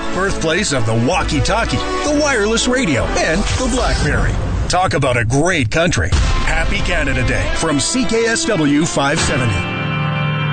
birthplace of the walkie-talkie, the wireless radio, and the BlackBerry. Talk about a great country. Happy Canada Day from CKSW 570.